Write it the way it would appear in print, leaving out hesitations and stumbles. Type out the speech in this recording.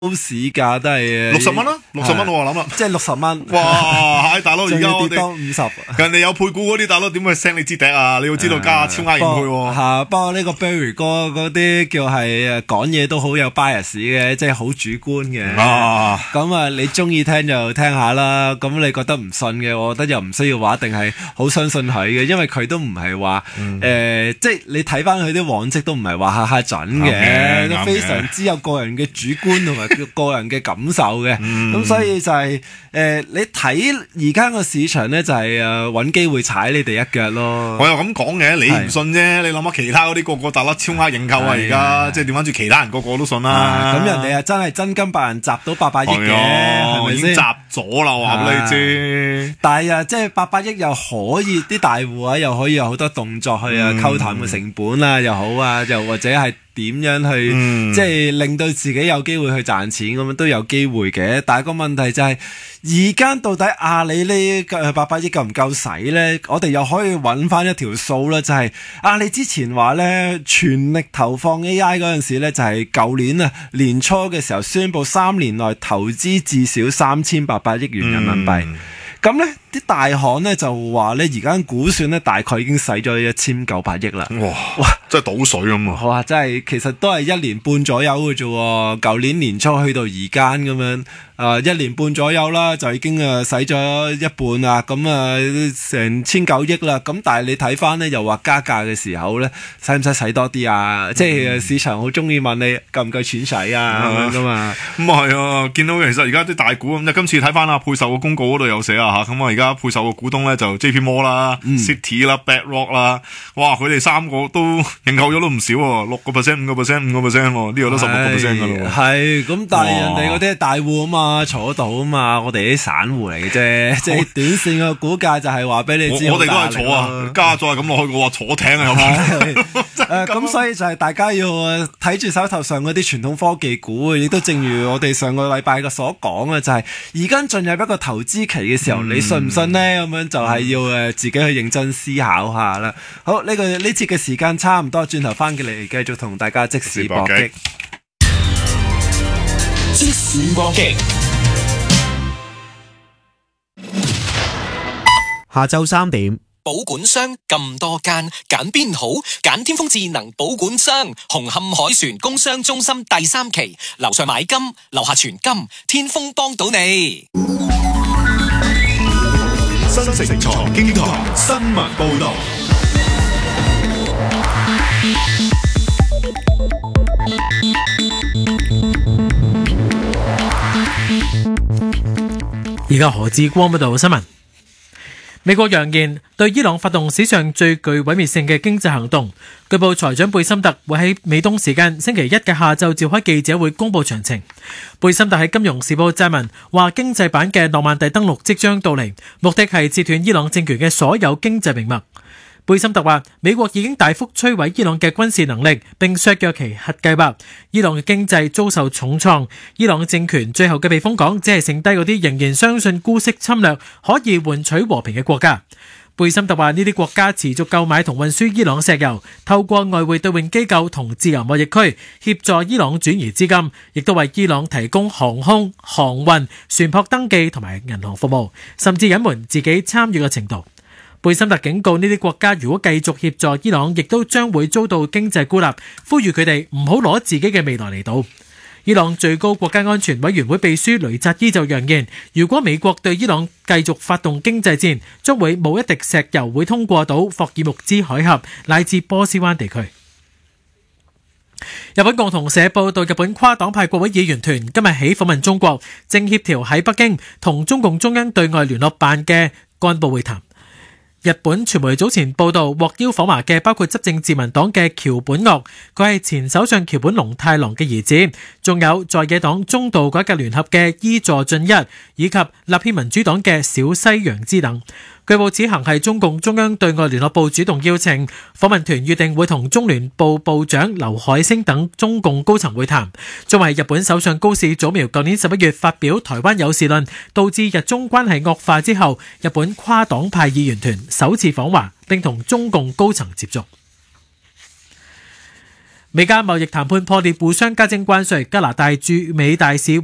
市價都係 60蚊啦，60蚊我諗啦， 即係60蚊。 哇，大佬而家我哋跌多50， 人哋有配股嗰啲大佬點會 send 你支笛啊？你要知道加超額入去喎。 嚇，不過呢個 Barry 哥嗰啲叫係講嘢都好有 bias 嘅，即係好主觀嘅。咁啊，你中意聽就聽下啦。咁你覺得唔信嘅，我覺得又唔需要話一定係好相信佢嘅，因為佢都唔係話即係你睇翻佢啲往績都唔係話下準嘅，都非常之有個人嘅主觀同埋個人嘅感受嘅。咁所以就係你睇而家個市場咧，就係揾機會踩你哋一腳咯。 我又咁講嘅，你唔信啫。你諗下其他嗰啲個個大粒超額認購啊，而家即係調翻轉其他人個個都信啦。 咁人哋啊真係真金白銀集到800億嘅，係咪先？ 已經集咗啦，我話俾你知。 但係即係800億又可以啲大戶啊，又可以有好多動作去溝淡嘅成本啊，又好啊，又或者係點樣去即係令到自己有機會去賺錢咁樣都有機會嘅。但係個問題就係而家到底阿里呢800億夠唔夠使呢？我哋又可以揾翻一條數啦，就係阿里之前話呢，全力投放 AI 嗰陣時呢，就係舊年啊年初嘅時候宣布3年內投資至少3800億元人民幣。咁呢啲大行呢就話呢，而家估算呢大概已經使咗1900億啦。哇！ 真係倒水咁啊！ 哇！真係其實都係1年半左右嘅啫。舊年年初去到而家咁樣，1年半左右啦，就已經使咗一半啦。咁成1900億啦。咁但係你睇翻呢，又話加價嘅時候呢，使唔使多啲啊？即係市場好中意問你夠唔夠錢使啊咁樣噶嘛。 咁係啊，見到其實而家啲大股咁，今次睇翻啦，配售嘅公告嗰度有寫啊嚇。咁啊，而家配售嘅股東咧就 JP Morgan 啦、Citi 啦、BlackRock 啦，哇！佢哋3個都認購咗都唔少喎，6%、5%、5%喎，呢個都16%噶咯。 係咁，但係人哋嗰啲係大戶啊嘛，坐到啊嘛，我哋啲散戶嚟嘅啫，即係短線嘅股價就係話俾你知。 我哋都係坐啊，加再咁落去嘅話，坐艇啊，有冇？ 咁所以就係大家要睇住手頭上嗰啲傳統科技股，亦都正如我哋上個禮拜嘅所講啊，就係而家進入一個投資期嘅時候，你信唔信呢？咁樣就係要自己去認真思考下啦。好，呢節嘅時間差唔多，轉頭翻嚟繼續同大家即時搏擊。 即時搏擊。 下晝3點。 保管商咁多間，揀邊好？揀天風智能保管商，紅磡海船工商中心第3期，樓上買金，樓下存金，天風幫到你。 新城財經台新聞報道。 而家何志光報道新聞。美國揚言對伊朗發動史上最具毀滅性嘅經濟行動。據報財長貝森特會喺美東時間星期一嘅下晝召開記者會公佈詳情。貝森特喺《金融時報》撰文話，經濟版嘅諾曼第登陸即將到嚟，目的係切斷伊朗政權嘅所有經濟命脈。貝森特話，美國已經大幅摧毀伊朗嘅軍事能力，並削弱其核計劃。伊朗嘅經濟遭受重創，伊朗政權最後嘅避風港只係剩低嗰啲仍然相信姑息侵略可以換取和平嘅國家。貝森特話，呢啲國家持續購買同運輸伊朗石油，透過外匯兌換機構同自由貿易區協助伊朗轉移資金，亦都為伊朗提供航空、航運、船舶登記同埋銀行服務，甚至隱瞞自己參與嘅程度。貝森特警告呢啲國家，如果繼續協助伊朗，亦都將會遭到經濟孤立，呼籲佢哋唔好攞自己嘅未來嚟賭。伊朗最高國家安全委員會秘書雷扎伊就揚言，如果美國對伊朗繼續發動經濟戰，將會冇一滴石油會通過到霍爾木茲海峽乃至波斯灣地區。日本共同社報道，日本跨黨派國會議員團今日起訪問中國，正協調喺北京同中共中央對外聯絡辦嘅幹部會談。日本傳媒早前報道，獲邀訪華嘅包括執政自民黨嘅橋本岳，佢係前首相橋本龍太郎嘅兒子，仲有在野黨中道改革聯合嘅伊佐俊一，以及立憲民主黨嘅小西洋之等。據報此行係中共中央對外聯絡部主動邀請，訪問團預定會同中聯部部長劉海星等中共高層會談。作為日本首相高市早苗舊年11月發表台灣有事論，導致日中關係惡化之後，日本跨黨派議員團首次訪華，並同中共高層接觸。 美加貿易談判破裂，互相加徵關稅。加拿大駐美大使